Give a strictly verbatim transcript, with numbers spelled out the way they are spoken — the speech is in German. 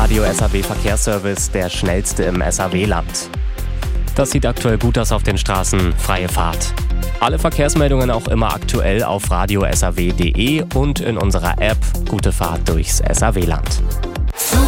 Radio S A W Verkehrsservice, der schnellste im S A W-Land. Das sieht aktuell gut aus auf den Straßen, freie Fahrt. Alle Verkehrsmeldungen auch immer aktuell auf radio s a w punkt d e und in unserer App Gute Fahrt durchs S A W-Land.